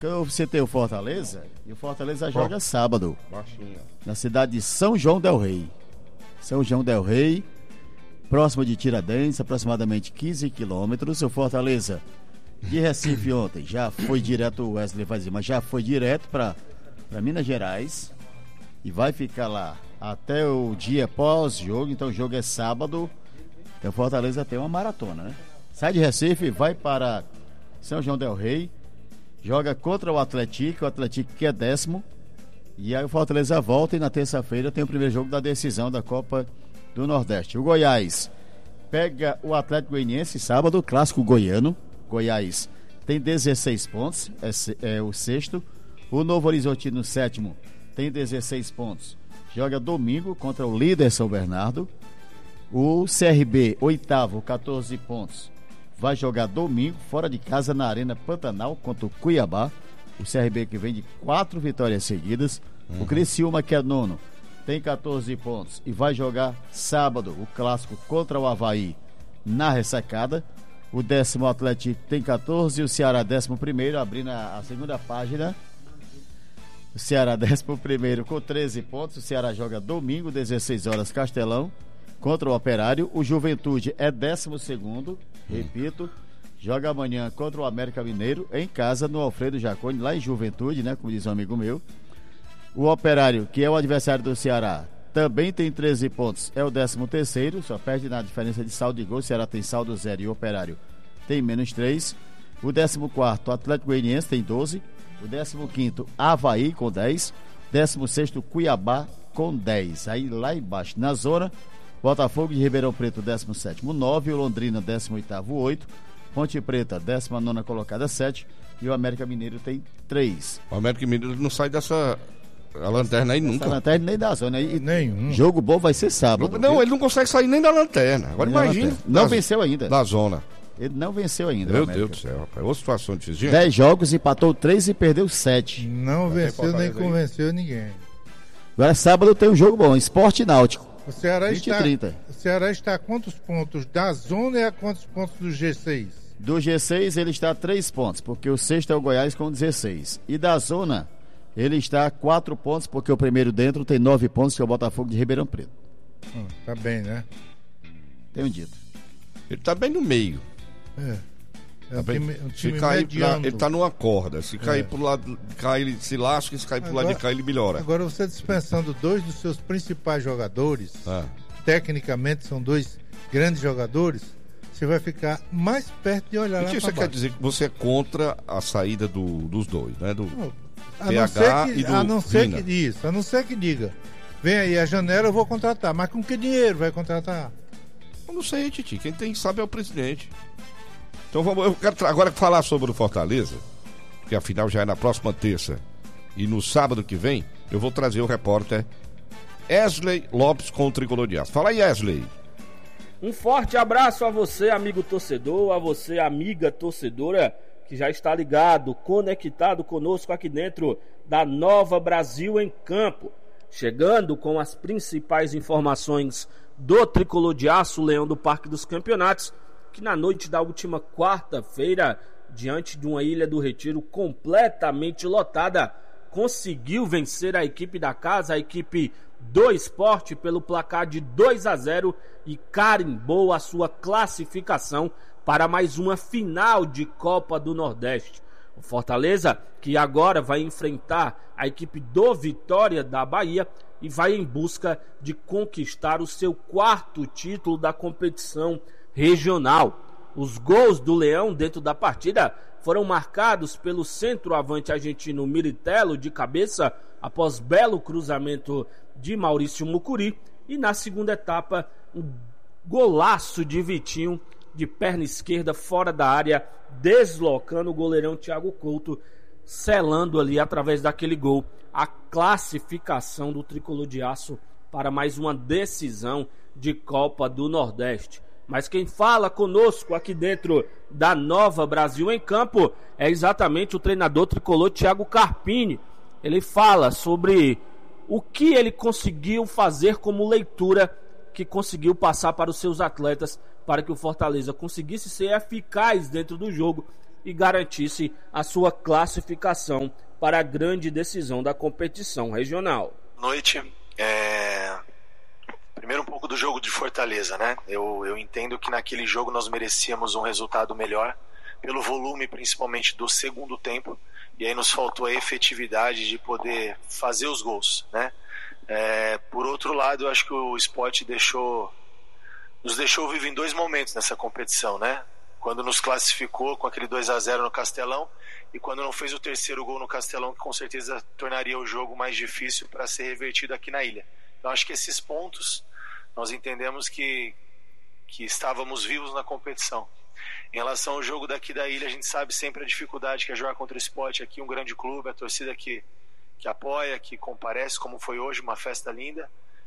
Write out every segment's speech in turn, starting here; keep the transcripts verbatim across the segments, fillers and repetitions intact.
Você tem o Fortaleza, e o Fortaleza oh. joga sábado, Baixinha. na cidade de São João del Rei. São João del Rei, próximo de Tiradentes, aproximadamente quinze quilômetros. O Fortaleza de Recife ontem já foi direto, o Wesley vai dizer, mas já foi direto para Minas Gerais e vai ficar lá até o dia pós-jogo. Então o jogo é sábado. Então o Fortaleza tem uma maratona, né? Sai de Recife, vai para São João del Rei, joga contra o Atlético, o Atlético que é décimo, e aí o Fortaleza volta e na terça-feira tem o primeiro jogo da decisão da Copa do Nordeste. O Goiás pega o Atlético Goianiense sábado, clássico goiano. Goiás tem dezesseis pontos, é, é o sexto. O Novo Horizontino, sétimo, tem dezesseis pontos. Joga domingo contra o líder São Bernardo. O C R B, oitavo, quatorze pontos. Vai jogar domingo, fora de casa, na Arena Pantanal, contra o Cuiabá. O C R B que vem de quatro vitórias seguidas. Uhum. O Criciúma, que é nono, tem quatorze pontos e vai jogar sábado o clássico contra o Avaí na ressacada. O décimo Atlético tem quatorze, o Ceará décimo primeiro, abrindo a, a segunda página. O Ceará décimo primeiro com treze pontos. O Ceará joga domingo, dezesseis horas, Castelão, contra o Operário. O Juventude é décimo segundo, repito, joga amanhã contra o América Mineiro, em casa, no Alfredo Jaconi, lá em Juventude, né, como diz um amigo meu. O Operário, que é o adversário do Ceará, também tem treze pontos, é o décimo terceiro, só perde na diferença de saldo de gol. O Ceará tem saldo zero e o Operário tem menos três. O décimo quarto, o Atlético Goianiense, tem doze. O décimo quinto, Avaí, com dez. décimo sexto, Cuiabá, com dez. Aí lá embaixo, na zona, Botafogo de Ribeirão Preto, décimo sétimo, nove. O Londrina, décimo oitavo, oito. Ponte Preta, décima nona colocada, sete. E o América Mineiro tem três. O América Mineiro não sai dessa a lanterna aí nunca. Essa lanterna nem da zona. E nenhum. Jogo bom vai ser sábado. Não, viu? Ele não consegue sair nem da lanterna. Agora nem imagina. Não venceu ainda. Da zona. Ele não venceu ainda. Meu Deus do céu, rapaz. Outra situação difícil. dez jogos, empatou três e perdeu sete. Não venceu nem convenceu ninguém. Agora sábado tem um jogo bom, Esporte Náutico. O Ceará, vinte e está, trinta. O Ceará está a quantos pontos da zona e a quantos pontos do G seis? Do G seis ele está a três pontos, porque o sexto é o Goiás com dezesseis. E da zona ele está a quatro pontos, porque o primeiro dentro tem nove pontos, que é o Botafogo de Ribeirão Preto. Hum, tá bem, né? Tenho dito. Ele está bem no meio. É. É um tá time, um time se cair pra, ele está numa corda. Se cair é. pro lado de cá, ele se lasca. Se cair pro agora, lado de cá, ele melhora. Agora você dispensando dois dos seus principais jogadores, ah. tecnicamente são dois grandes jogadores, você vai ficar mais perto de olhar lá para baixo. Isso quer dizer que você é contra a saída do, dos dois, né? Do não, a P H não ser que, e do a não ser Vina. que isso, a não ser que diga, vem aí a janela, eu vou contratar, mas com que dinheiro vai contratar? Eu não sei, Titi, quem tem sabe é o presidente. Então vamos, eu quero agora falar sobre o Fortaleza, que afinal já é na próxima terça e no sábado que vem eu vou trazer o repórter Wesley Lopes com o Tricolor de Aço. Fala aí, Wesley. Um forte abraço a você, amigo torcedor, a você, amiga torcedora, que já está ligado, conectado conosco aqui dentro da Nova Brasil em Campo. Chegando com as principais informações do Tricolor de Aço, Leão do Parque dos Campeonatos, que na noite da última quarta-feira, diante de uma Ilha do Retiro completamente lotada, conseguiu vencer a equipe da casa, a equipe do Sport, pelo placar de dois a zero e carimbou a sua classificação para mais uma final de Copa do Nordeste. O Fortaleza, que agora vai enfrentar a equipe do Vitória da Bahia e vai em busca de conquistar o seu quarto título da competição regional. Os gols do Leão dentro da partida foram marcados pelo centroavante argentino Miritello de cabeça após belo cruzamento de Maurício Mucuri, e na segunda etapa um golaço de Vitinho de perna esquerda fora da área, deslocando o goleirão Thiago Couto, selando ali através daquele gol a classificação do Tricolor de Aço para mais uma decisão de Copa do Nordeste. Mas quem fala conosco aqui dentro da Nova Brasil em Campo é exatamente o treinador tricolor Thiago Carpini. Ele fala sobre o que ele conseguiu fazer como leitura, que conseguiu passar para os seus atletas, para que o Fortaleza conseguisse ser eficaz dentro do jogo e garantisse a sua classificação para a grande decisão da competição regional. Noite, é... primeiro um pouco do jogo de Fortaleza, né? Eu, eu entendo que naquele jogo nós merecíamos um resultado melhor, pelo volume principalmente do segundo tempo, e aí nos faltou a efetividade de poder fazer os gols, né? É, por outro lado, eu acho que o Sport deixou, nos deixou viver em dois momentos nessa competição, né? Quando nos classificou com aquele dois a zero no Castelão e quando não fez o terceiro gol no Castelão, que com certeza tornaria o jogo mais difícil para ser revertido aqui na ilha. Então acho que esses pontos nós entendemos que, que estávamos vivos na competição. Em relação ao jogo daqui da ilha, a gente sabe sempre a dificuldade que é jogar contra o Sport aqui, um grande clube, a torcida que, que apoia, que comparece, como foi hoje, uma festa linda.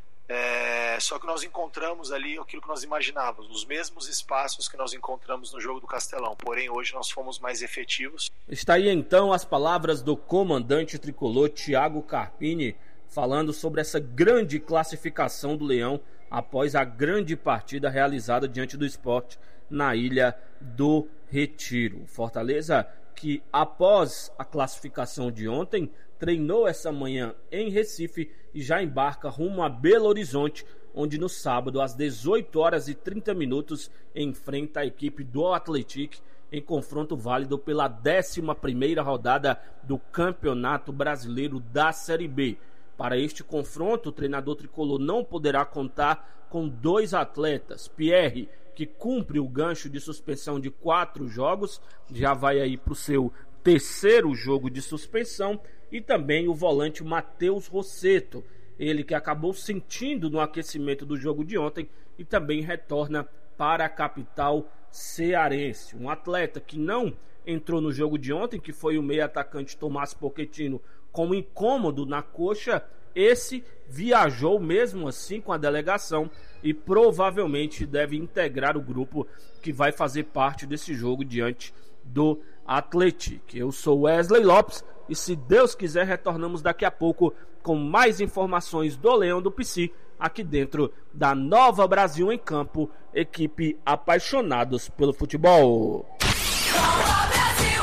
É, só que nós encontramos ali aquilo que nós imaginávamos, os mesmos espaços que nós encontramos no jogo do Castelão, porém hoje nós fomos mais efetivos. Está aí então as palavras do comandante tricolor Thiago Carpini, falando sobre essa grande classificação do Leão após a grande partida realizada diante do Sport na Ilha do Retiro. Fortaleza, que após a classificação de ontem, treinou essa manhã em Recife e já embarca rumo a Belo Horizonte, onde no sábado, às dezoito horas e trinta minutos, enfrenta a equipe do Atlético em confronto válido pela décima primeira rodada do Campeonato Brasileiro da Série B. Para este confronto, o treinador tricolor não poderá contar com dois atletas. Pierre, que cumpre o gancho de suspensão de quatro jogos, já vai aí para o seu terceiro jogo de suspensão, e também o volante Matheus Rossetto, ele que acabou sentindo no aquecimento do jogo de ontem e também retorna para a capital cearense. Um atleta que não entrou no jogo de ontem, que foi o meio atacante Tomás Pochettino, com incômodo na coxa, esse viajou mesmo assim com a delegação e provavelmente deve integrar o grupo que vai fazer parte desse jogo diante do Atlético. Eu sou Wesley Lopes e, se Deus quiser, retornamos daqui a pouco com mais informações do Leão do Pici, aqui dentro da Nova Brasil em Campo, equipe apaixonados pelo futebol. Nova Brasil,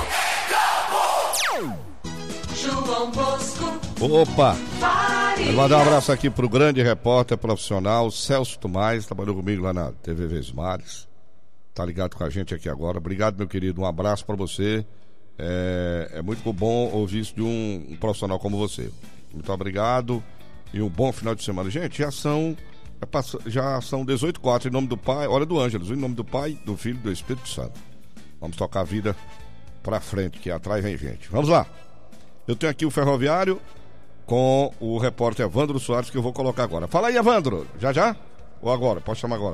Campo! João Bosco. Opa! Quero mandar um abraço aqui pro grande repórter profissional Celso Tomás, trabalhou comigo lá na T V Vesmares. Tá ligado com a gente aqui agora. Obrigado, meu querido. Um abraço para você. É, é muito bom ouvir isso de um, um profissional como você. Muito obrigado e um bom final de semana. Gente, já são já são dezoito e quatro, em nome do Pai, hora do Ângelos, em nome do Pai, do Filho e do Espírito Santo. Vamos tocar a vida pra frente, que atrás vem gente. Vamos lá. Eu tenho aqui o Ferroviário com o repórter Evandro Soares, que eu vou colocar agora. Fala aí, Evandro. Já já? Ou agora? Pode chamar agora.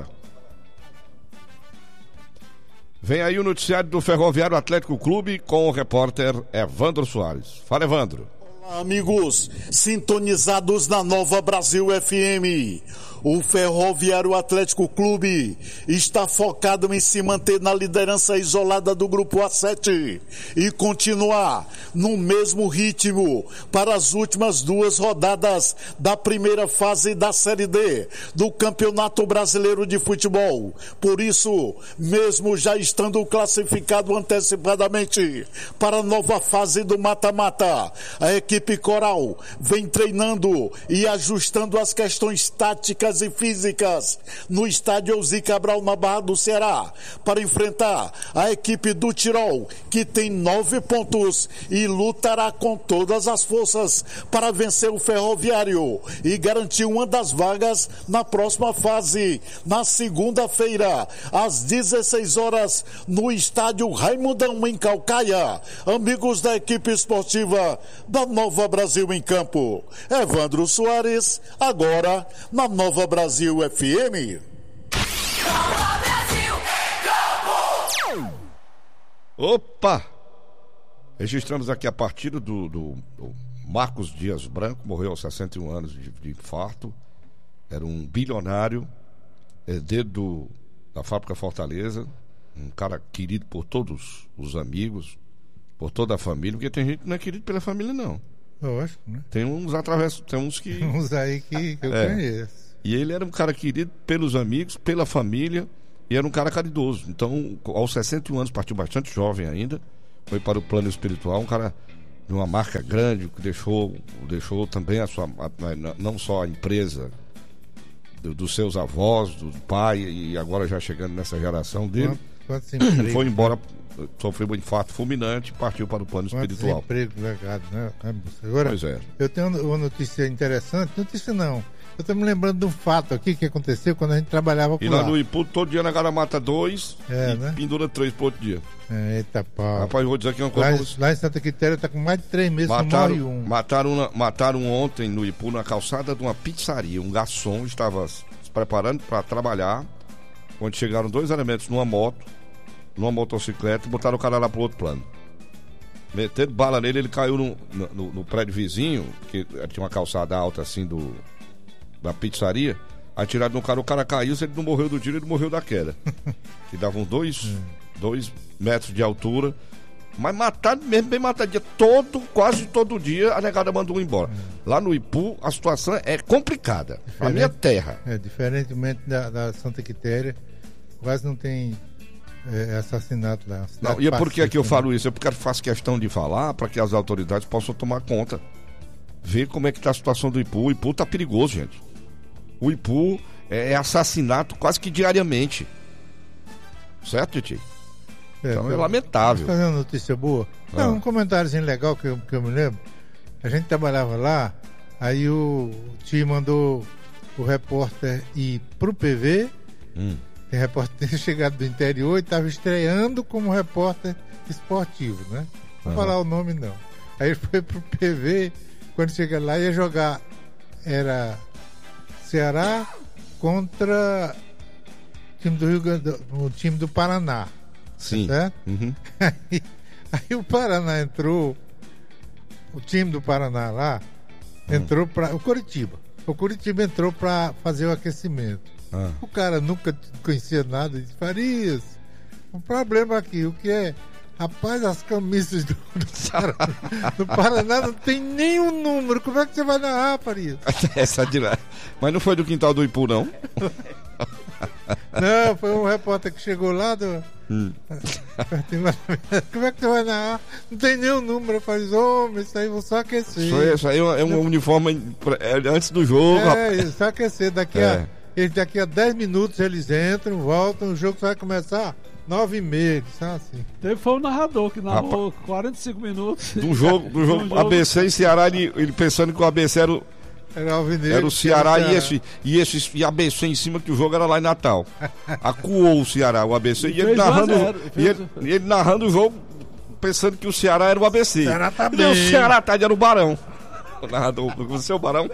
Vem aí o noticiário do Ferroviário Atlético Clube com o repórter Evandro Soares. Fala, Evandro. Olá, amigos, sintonizados na Nova Brasil F M. O Ferroviário Atlético Clube está focado em se manter na liderança isolada do Grupo A sete e continuar no mesmo ritmo para as últimas duas rodadas da primeira fase da Série D do Campeonato Brasileiro de Futebol. Por isso, mesmo já estando classificado antecipadamente para a nova fase do mata-mata, a equipe coral vem treinando e ajustando as questões táticas e físicas no estádio Elzi Cabral, na Barra do Ceará, para enfrentar a equipe do Tirol, que tem nove pontos e lutará com todas as forças para vencer o Ferroviário e garantir uma das vagas na próxima fase, na segunda-feira, às dezesseis horas, no estádio Raimundão, em Calcaia. Amigos da equipe esportiva da Nova Brasil em Campo, Evandro Soares, agora na Nova Brasil F M. Nova Brasil, Campo! Opa! Registramos aqui a partida do, do, do Marcos Dias Branco, morreu aos sessenta e um anos de, de infarto. Era um bilionário, herdeiro do, da fábrica Fortaleza, um cara querido por todos os amigos, por toda a família, porque tem gente que não é querido pela família, não. Lógico, né? Tem uns através, tem uns que... Uns aí que, que eu é. conheço. E ele era um cara querido pelos amigos, pela família, e era um cara caridoso. Então, aos sessenta e um anos, partiu bastante jovem ainda, foi para o plano espiritual, um cara de uma marca grande, que deixou, deixou também a sua, a, não só a empresa do, dos seus avós, do pai, e agora já chegando nessa geração dele, foi embora, sofreu um infarto fulminante e partiu para o plano espiritual. Emprego legado, né? Agora, pois é. Eu tenho uma notícia interessante, notícia não. Eu estou me lembrando de um fato aqui que aconteceu quando a gente trabalhava por e lá. E lá no Ipu, todo dia na Gara mata dois é, e né? pendura três por outro dia. É, eita pau. Rapaz, eu vou dizer aqui uma coisa. Lá, lá em Santa Quitéria está com mais de três meses, mataram, não morre um. Mataram, uma, mataram ontem no Ipu, na calçada de uma pizzaria. Um garçom estava se preparando para trabalhar, onde chegaram dois elementos numa moto, numa motocicleta, e botaram o cara lá pro outro plano. Meteram bala nele, ele caiu no, no, no prédio vizinho, que tinha uma calçada alta assim do... da pizzaria, atiraram no cara, o cara caiu, se ele não morreu do tiro, ele morreu da queda. Que davam dois, hum. dois metros de altura, mas matado mesmo, bem matadinha, todo, quase todo dia a negada mandou embora. Hum. Lá no Ipu, a situação é complicada, diferente, a minha terra. É, diferentemente da, da Santa Quitéria, quase não tem é, assassinato lá. Não, e é por que é que eu falo isso? É porque eu faço questão de falar para que as autoridades possam tomar conta. Ver como é que tá a situação do Ipu. O Ipu tá perigoso, gente. O Ipu é, é assassinato quase que diariamente. Certo, Titi? É, então é lamentável. Fazer uma notícia boa. Ah. Não, um comentáriozinho legal que eu, que eu me lembro. A gente trabalhava lá, aí o tio mandou o repórter ir pro P V. Hum. Tem repórter chegado do interior e estava estreando como repórter esportivo, né? Não vou ah. falar o nome, não. Aí ele foi pro P V. Quando chega lá, ia jogar, era Ceará contra o time do Rio Grande, o time do Paraná. Sim. Certo? Uhum. Aí, aí o Paraná entrou, o time do Paraná lá, entrou uhum. para o Curitiba. O Curitiba entrou para fazer o aquecimento. Ah. O cara nunca conhecia nada, disse, Farias, um problema aqui, o que é? Rapaz, as camisas do, do, Paraná, do Paraná não tem nenhum número. Como é que você vai narrar, Farias? Essa de lá. Mas não foi do quintal do Ipu, não? Não, foi um repórter que chegou lá do... Hum. Como é que você vai narrar? Não tem nenhum número. Eu falei, homem, isso aí vou só aquecer. Isso aí, isso aí é um uniforme antes do jogo. É, isso, só aquecer. Daqui, é. a, daqui a dez minutos eles entram, voltam, o jogo só vai começar... Nove e meia, sabe assim. Teve foi o narrador que narrou Rapaz, quarenta e cinco minutos. Do jogo, do jogo, jogo. A B C e Ceará, ele, ele pensando que o A B C era o, era o, era o Ceará, era o Ceará. E, esse, e, esse, e a B C em cima, que o jogo era lá em Natal. Acuou o Ceará, o A B C, e, e ele, narrando, e ele, e ele narrando o jogo, pensando que o Ceará era o A B C. O Ceará tá bem. E o Ceará tá, era o Barão. O narrador, você é o Barão?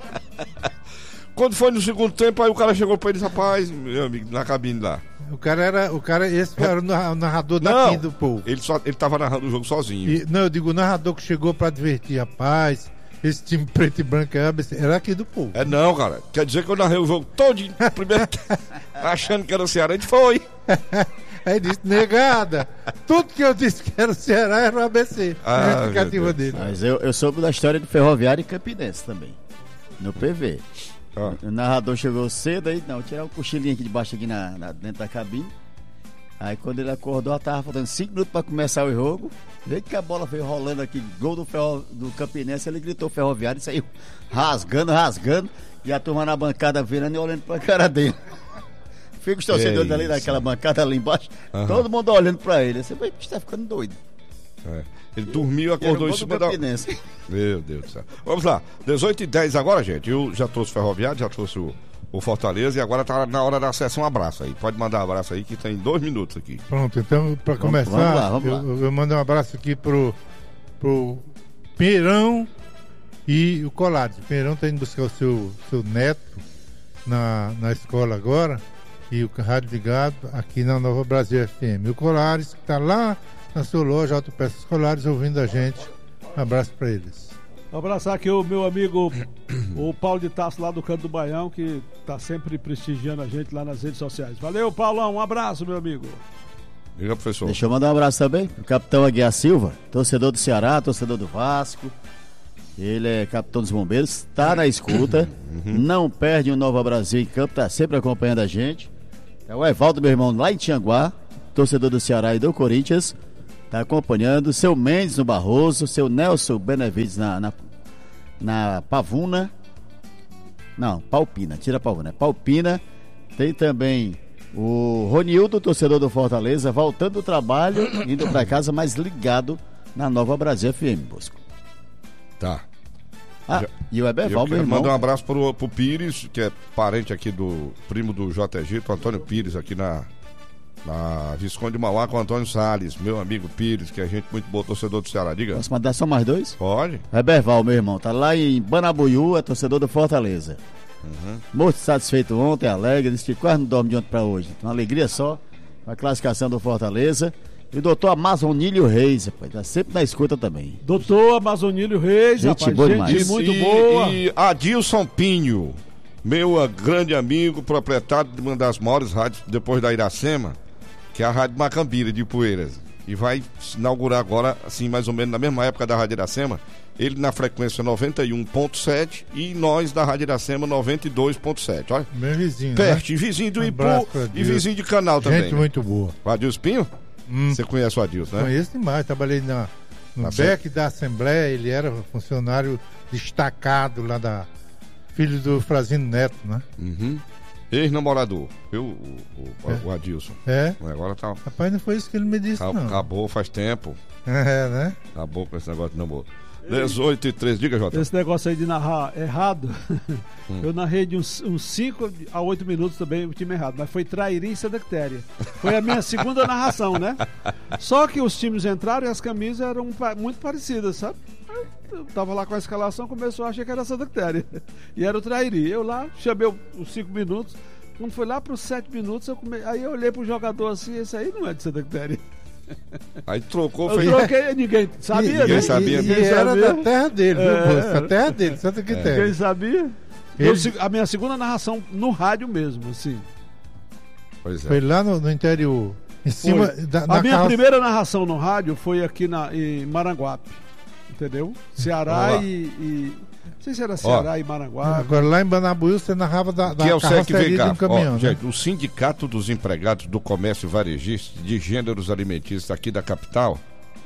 Quando foi no segundo tempo, aí o cara chegou pra ele, rapaz, meu amigo, na cabine lá. O cara era, o cara, esse era o narrador daqui não, do povo. Ele, só, ele tava narrando o jogo sozinho. E, não, eu digo, o narrador que chegou pra advertir, rapaz, esse time preto e branco era aqui do povo. É não, cara, quer dizer que eu narrei o jogo todinho, primeiro, achando que era o Ceará, a gente foi. Aí disse, negada, tudo que eu disse que era o Ceará era o A B C, ah, a justificativa dele. Mas eu, eu soube da história do Ferroviário e Campinense também, no P V. Ah. O narrador chegou cedo, aí não, tirar um cochilinho aqui de baixo aqui na, na, dentro da cabine. Aí quando ele acordou, tava faltando cinco minutos para começar o jogo. Veio que a bola veio rolando aqui, gol do, ferro, do Campinense, ele gritou Ferroviário e saiu rasgando, rasgando. E a turma na bancada virando e olhando pra cara dele. Fica os torcedores ali naquela bancada ali embaixo, uhum. todo mundo olhando pra ele. Você vai, está ficando doido. É. Ele dormiu e acordou em cima da... Meu Deus do céu. Vamos lá, dezoito e dez agora, gente. Eu já trouxe o Ferroviário, já trouxe o, o Fortaleza e agora tá na hora da sessão. Um abraço aí. Pode mandar um abraço aí que tem dois minutos aqui. Pronto, então pra começar, vamos lá, vamos eu, lá. eu mando um abraço aqui pro, pro Pinheirão e o Colares. O Pinheirão tá indo buscar o seu, seu neto na, na escola agora e o rádio ligado aqui na Nova Brasil F M. E o Colares que tá lá na sua loja Autopeças Escolares ouvindo a gente. Um abraço para eles. Um abraço aqui o meu amigo o Paulo de Tasso lá do Canto do Baião, que tá sempre prestigiando a gente lá nas redes sociais. Valeu, Paulão, um abraço, meu amigo. Diga, professor. Deixa eu mandar um abraço também o capitão Aguiar Silva, torcedor do Ceará, torcedor do Vasco. Ele é capitão dos bombeiros, tá na escuta, uhum. não perde o Nova Brasil em campo, tá sempre acompanhando a gente. É o Evaldo, meu irmão, lá em Tianguá, torcedor do Ceará e do Corinthians. Tá acompanhando. Seu Mendes no Barroso, seu Nelson Benevides na, na, na Pavuna. Não, Palpina, tira Pavuna, é Palpina. Tem também o Ronildo, torcedor do Fortaleza, voltando do trabalho, indo para casa, mas ligado na Nova Brasil F M, Bosco. Tá. Ah, Já, e o Eberval, meu irmão. Mandar um abraço pro, pro Pires, que é parente aqui do primo do J G, o Antônio Pires, aqui na, na Visconde de Mauá, com o Antônio Salles, meu amigo Pires, que é gente muito boa, torcedor do Ceará. Diga. Posso mandar só mais dois? Pode. Eberval, meu irmão, tá lá em Banabuiú, é torcedor do Fortaleza. Uhum. Muito satisfeito ontem, alegre, disse que quase não dorme de ontem pra hoje. Uma alegria só, a classificação do Fortaleza. E o doutor Amazonílio Reis, rapaz, tá sempre na escuta também. Doutor Amazonílio Reis, gente rapaz, boa gente demais. muito e, boa. E Adilson Pinho, meu uh, grande amigo, proprietário de uma das maiores rádios depois da Iracema, que é a Rádio Macambira de Poeiras. E vai se inaugurar agora, assim, mais ou menos na mesma época da Rádio Iracema, ele na frequência noventa e um ponto sete e nós da Rádio Iracema noventa e dois ponto sete. Olha. Meu vizinho. Perto, né? e vizinho do Um Ipu e vizinho de Canal também. Gente né? muito boa. O Adilson Pinho? Hum. Você conhece o Adilson, né? Conheço demais, trabalhei na, no Na B E C da Assembleia, ele era funcionário destacado lá da filho do Frazino Neto, né? Uhum. Ex-namorador, eu, o, o, É. o Adilson. É? Agora tá. Rapaz, não foi isso que ele me disse, não. Acabou faz tempo. É, né? Acabou com esse negócio de namoro. dezoito e três, diga, Jota. Esse negócio aí de narrar errado, hum. eu narrei de uns cinco a oito minutos também o time errado, mas foi Trairi e Santa Quitéria. Foi a minha segunda narração, né? Só que os times entraram e as camisas eram muito parecidas, sabe? Eu tava lá com a escalação, começou a achar que era Santa Quitéria. E era o Trairi. Eu lá, chamei os cinco minutos, quando foi lá para os sete minutos, eu come... aí eu olhei pro jogador assim, esse aí não é de Santa Quitéria. Aí trocou, eu foi. troquei, ninguém sabia, ninguém né? sabia. E, Ninguém e era sabia. da terra dele, viu, É. moço? Da terra dele, Santa Quitéria. Quem sabia? Ele- Eu, a minha segunda narração no rádio mesmo, assim. Pois é. Foi lá no, no interior, em cima Foi. da A na minha carroça- primeira narração no rádio foi aqui na, em Maranguape. Entendeu? Ceará Olha lá. e, e. Não sei se era Ceará Ó. e Maranguape. Agora lá em Banabuiú você narrava da, da Que é o S E C, carroceria vem cá. de um caminhão, Ó, né? gente, o Sindicato dos Empregados do Comércio Varejista de Gêneros Alimentícios aqui da capital,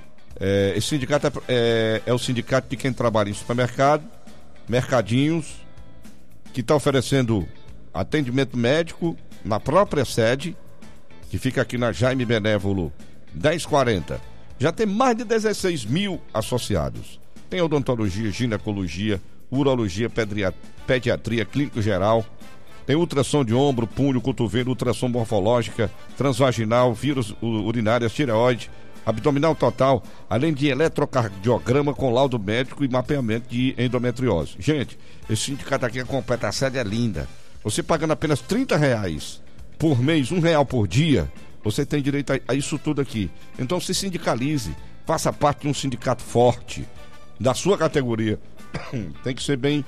é, esse sindicato é, é, é o sindicato de quem trabalha em supermercado, mercadinhos, que está oferecendo atendimento médico na própria sede, que fica aqui na Jaime Benévolo dez quarenta. Já tem mais de dezesseis mil associados. Tem odontologia, ginecologia, urologia, pedria- pediatria, clínico geral. Tem ultrassom de ombro, punho, cotovelo, ultrassom morfológica, transvaginal, vírus u- urinárias, tireoide, abdominal total, além de eletrocardiograma com laudo médico e mapeamento de endometriose. Gente, esse sindicato aqui é completo, a sede é linda. Você pagando apenas trinta reais por mês, um real por dia, você tem direito a, a isso tudo aqui. Então se sindicalize, faça parte de um sindicato forte, da sua categoria. Tem que ser bem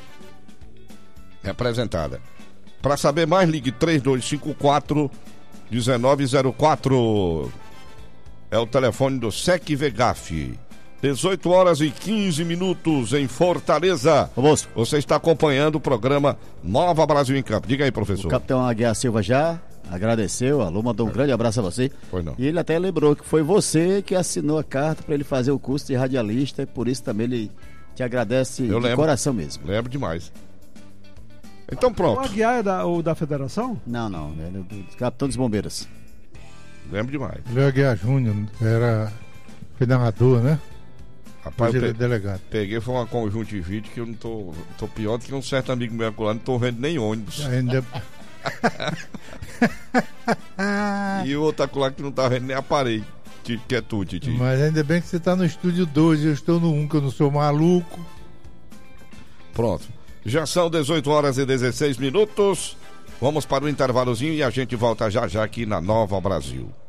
representada. Para saber mais, ligue três dois cinco quatro, um nove zero quatro. É o telefone do S E C Vegaf. dezoito horas e quinze minutos em Fortaleza. Ô, Bosco, Você está acompanhando o programa Nova Brasil em Campo. Diga aí, o professor. capitão Aguiar Silva já agradeceu, alô, mandou um grande abraço a você. Foi não. E ele até lembrou que foi você que assinou a carta para ele fazer o curso de radialista, e por isso também ele te agradece Eu de lembro. coração mesmo. Lembro demais. Então O pronto. Aguiar é da, o da federação? Não, não, ele é do capitão dos bombeiros. Lembro demais. Léo Aguiar Júnior era, foi narrador, né? Rapaz, Hoje eu ele é pe- delegado. peguei foi uma conjuntivite que eu não tô, tô pior do que um certo amigo meu lá, não tô vendo nem ônibus. Ainda... E o outro lá que não tá vendo nem aparelho. Que, que é tu, Titi. Mas ainda bem que você tá no estúdio dois e eu estou no um, que eu não sou maluco. Pronto. Já são dezoito horas e dezesseis minutos. Vamos para o intervalozinho e a gente volta já já aqui na Nova Brasil.